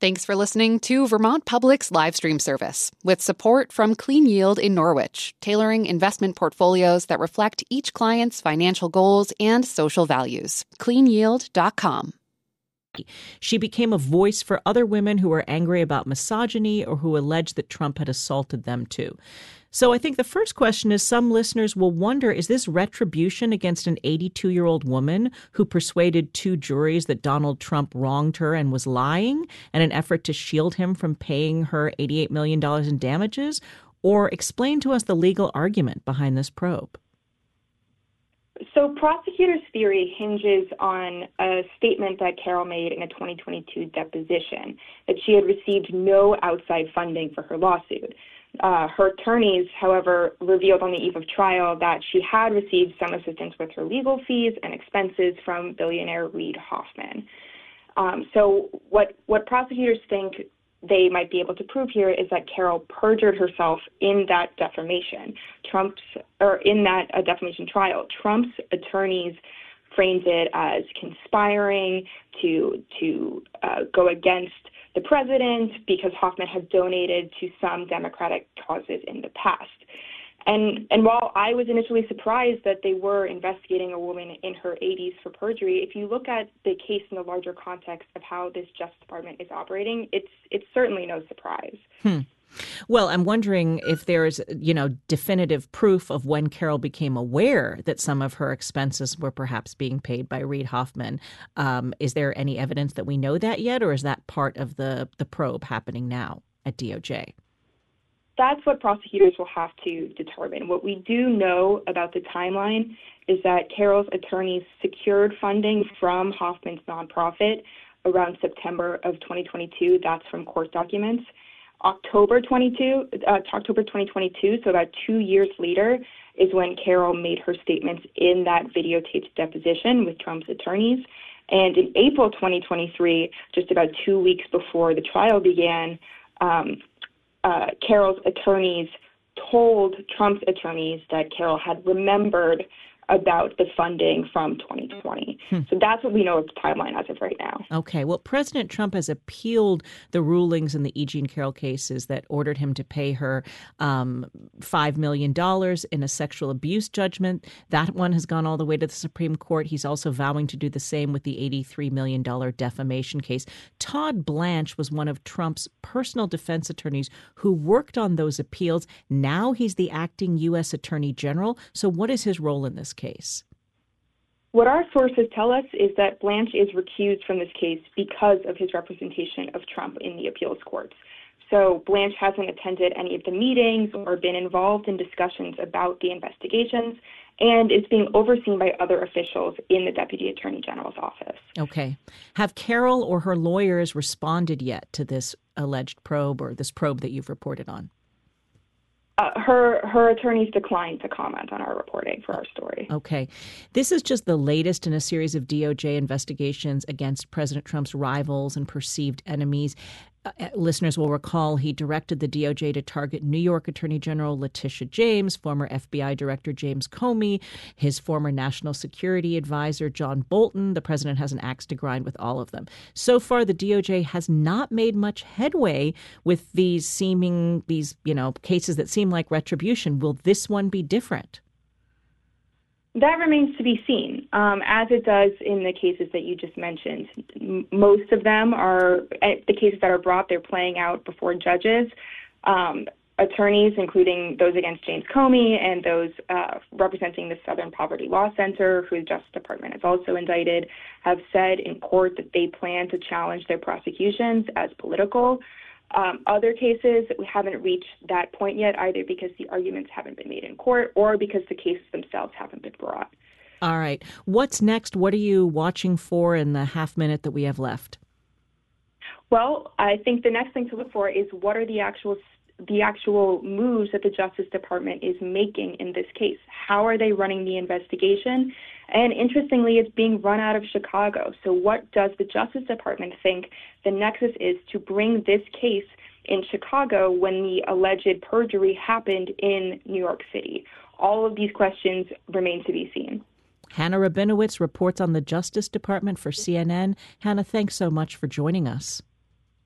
Thanks for listening to Vermont Public's live stream service with support from Clean Yield in Norwich, tailoring investment portfolios that reflect each client's financial goals and social values. CleanYield.com. She became a voice for other women who were angry about misogyny or who alleged that Trump had assaulted them too. So I think the first question is some listeners will wonder, is this retribution against an 82-year-old woman who persuaded two juries that Donald Trump wronged her and was lying in an effort to shield him from paying her $88 million in damages? Or explain to us the legal argument behind this probe. So prosecutors' theory hinges on a statement that Carol made in a 2022 deposition, that she had received no outside funding for her lawsuit. Her attorneys, however, revealed on the eve of trial that she had received some assistance with her legal fees and expenses from billionaire Reid Hoffman. So what prosecutors think they might be able to prove here is that Carol perjured herself in that defamation. In that defamation trial. Trump's attorneys framed it as conspiring to go against the president because Hoffman had donated to some Democratic causes in the past. And while I was initially surprised that they were investigating a woman in her 80s for perjury, if you look at the case in the larger context of how this Justice Department is operating, it's certainly no surprise. Well, I'm wondering if there's, definitive proof of when Carol became aware that some of her expenses were perhaps being paid by Reid Hoffman. Is there any evidence that we know that yet, or is that part of the probe happening now at DOJ? That's what prosecutors will have to determine. What we do know about the timeline is that Carol's attorneys secured funding from Hoffman's nonprofit around September of 2022. That's from court documents. October 2022, so about 2 years later, is when Carol made her statements in that videotaped deposition with Trump's attorneys. And in April 2023, just about 2 weeks before the trial began, Carol's attorneys told Trump's attorneys that Carol had remembered about the funding from 2020. So that's what we know of the timeline as of right now. Okay. Well, President Trump has appealed the rulings in the E. Jean Carroll cases that ordered him to pay her $5 million in a sexual abuse judgment. That one has gone all the way to the Supreme Court. He's also vowing to do the same with the $83 million defamation case. Todd Blanche was one of Trump's personal defense attorneys who worked on those appeals. Now he's the acting U.S. Attorney General. So what is his role in this case? What our sources tell us is that Blanche is recused from this case because of his representation of Trump in the appeals courts. So Blanche hasn't attended any of the meetings or been involved in discussions about the investigations and is being overseen by other officials in the Deputy Attorney General's office. Okay. Have Carol or her lawyers responded yet to this alleged probe or this probe that you've reported on? Her attorneys declined to comment on our reporting for our story. Okay. This is just the latest in a series of DOJ investigations against President Trump's rivals and perceived enemies. Listeners will recall he directed the DOJ to target New York Attorney General Letitia James, former FBI Director James Comey, his former National Security Advisor John Bolton. The president has an axe to grind with all of them. So far, the DOJ has not made much headway with these cases that seem like retribution. Will this one be different? That remains to be seen, as it does in the cases that you just mentioned. Most of them are, the cases that are brought, they're playing out before judges. Attorneys, including those against James Comey and those representing the Southern Poverty Law Center, who the Justice Department has also indicted, have said in court that they plan to challenge their prosecutions as political. Other cases, we haven't reached that point yet, either because the arguments haven't been made in court or because the cases themselves haven't been brought. All right. What's next? What are you watching for in the half minute that we have left? Well, I think the next thing to look for is what are the actual moves that the Justice Department is making in this case. How are they running the investigation? And interestingly, it's being run out of Chicago. So what does the Justice Department think the nexus is to bring this case in Chicago when the alleged perjury happened in New York City? All of these questions remain to be seen. Hannah Rabinowitz reports on the Justice Department for CNN. Hannah, thanks so much for joining us.